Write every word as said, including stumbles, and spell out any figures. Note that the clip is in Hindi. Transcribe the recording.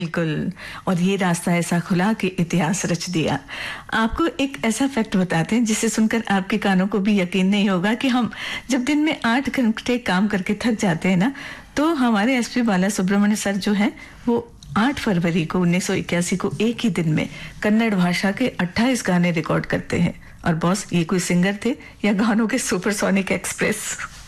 बिल्कुल। और ये रास्ता ऐसा खुला कि इतिहास रच दिया। आपको एक ऐसा फैक्ट बताते हैं जिसे सुनकर आपके कानों को भी यकीन नहीं होगा कि हम जब दिन में आठ घंटे काम करके थक जाते हैं ना, तो हमारे एसपी बाला सुब्रमण्य सर जो है वो आठ फरवरी को उन्नीस सौ इक्यासी को एक ही दिन में कन्नड़ भाषा के अट्ठाईस गाने रिकॉर्ड करते हैं। और बॉस, ये कोई सिंगर थे या गानों के सुपरसोनिक एक्सप्रेस?